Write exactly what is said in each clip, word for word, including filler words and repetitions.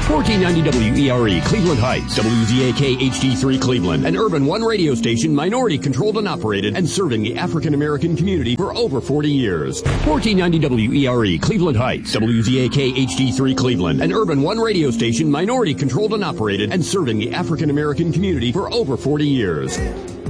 fourteen ninety W E R E, Cleveland Heights, W Z A K H D three Cleveland, an urban one radio station, minority controlled and operated, and serving the African American community for over forty years. fourteen ninety W E R E, Cleveland Heights, W Z A K H D three Cleveland, an urban one radio station, minority controlled and operated, and serving the African American community for over forty years.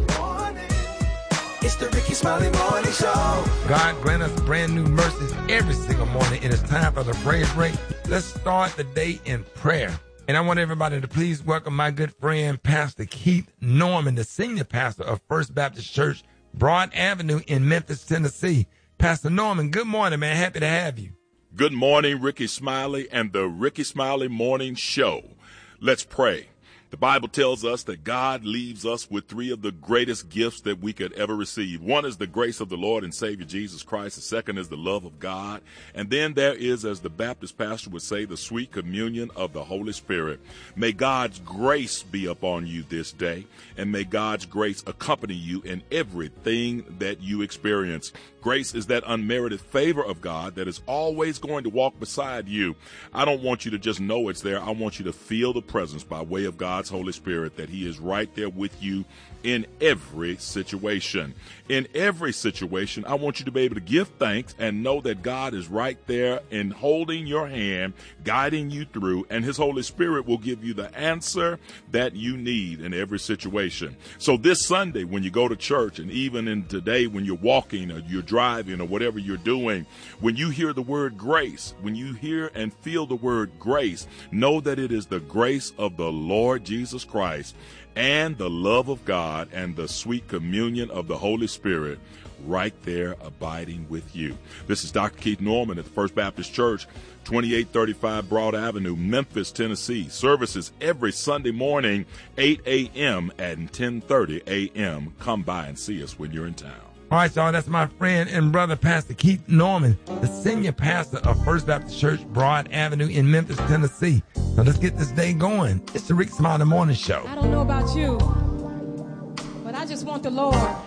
It's the Ricky Smiley Morning Show. God grant us brand new mercies every single morning. It is time for the praise break. Let's start the day in prayer. And I want everybody to please welcome my good friend, Pastor Keith Norman, the senior pastor of First Baptist Church, Broad Avenue in Memphis, Tennessee. Pastor Norman, good morning, man. Happy to have you. Good morning, Ricky Smiley and the Ricky Smiley Morning Show. Let's pray. The Bible tells us that God leaves us with three of the greatest gifts that we could ever receive. One is the grace of the Lord and Savior Jesus Christ. The second is the love of God. And then there is, as the Baptist pastor would say, the sweet communion of the Holy Spirit. May God's grace be upon you this day, and may God's grace accompany you in everything that you experience. Grace is that unmerited favor of God that is always going to walk beside you. I don't want you to just know it's there. I want you to feel the presence by way of God's Holy Spirit, that he is right there with you in every situation. In every situation, I want you to be able to give thanks and know that God is right there and holding your hand, guiding you through, and his Holy Spirit will give you the answer that you need in every situation. So this Sunday, when you go to church, and even in today when you're walking or you're driving or whatever you're doing, when you hear the word grace, when you hear and feel the word grace, know that it is the grace of the Lord Jesus Christ and the love of God and the sweet communion of the Holy Spirit right there abiding with you. This is Doctor Keith Norman at the First Baptist Church, twenty-eight thirty-five Broad Avenue, Memphis, Tennessee. Services every Sunday morning, eight a.m. and ten thirty a.m. Come by and see us when you're in town. All right, y'all, that's my friend and brother, Pastor Keith Norman, the senior pastor of First Baptist Church, Broad Avenue in Memphis, Tennessee. So let's get this day going. It's the Rick Smiley Morning Show. I don't know about you, but I just want the Lord